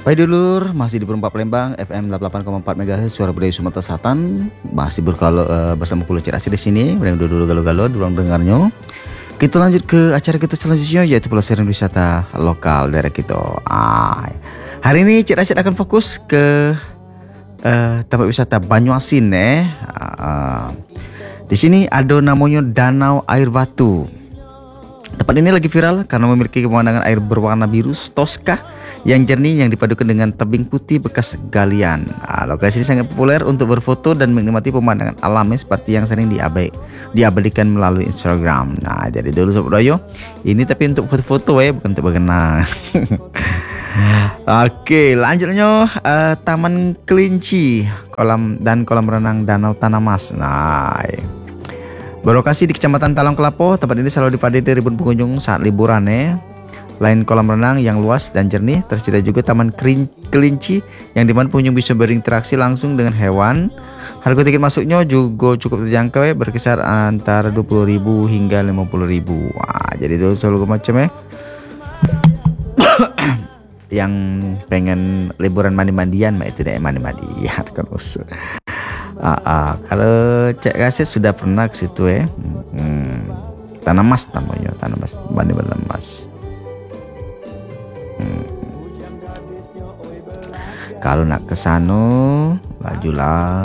Baik dulur, masih di Perempat Palembang FM 88,4 MHz Suara Budaya Sumatera Selatan. Masih bersama Pulau Ciracas di sini. Yang dulu galo-galo di ruang dengarnya. Kita lanjut ke acara kita selanjutnya, yaitu pelestarian wisata lokal daerah kita. Hari ini Cik Rashid akan fokus ke tempat wisata Banyuasin. Di sini ada namanya Danau Air Batu. Tempat ini lagi viral karena memiliki pemandangan air berwarna biru toska yang jernih yang dipadukan dengan tebing putih bekas galian. Lokasi ini sangat populer untuk berfoto dan menikmati pemandangan alamnya seperti yang sering diabadikan melalui Instagram. Nah, jadi dulu Sobat Doyo, ini tapi untuk foto-foto ya, bukan untuk berenang. Oke, lanjutnya Taman Kelinci, kolam renang Danau Tanamas. Nah, berlokasi di Kecamatan Talang Kelapo, tempat ini selalu dipadati ribuan pengunjung saat liburan ya. Selain kolam renang yang luas dan jernih, tersedia juga Taman Kelinci yang dimana pengunjung bisa berinteraksi langsung dengan hewan. Harga tiket masuknya juga cukup terjangkau ya, berkisar antara 20.000 hingga 50.000. Jadi dulu selalu macam ya. Yang pengen liburan mandi-mandian mah itu deh mandi-mandian kan usul. Kalau Cek Rashid sudah pernah ke situ ya. Tanamas namanya, Tanamas Mas. Kalau nak ke sana, lajulah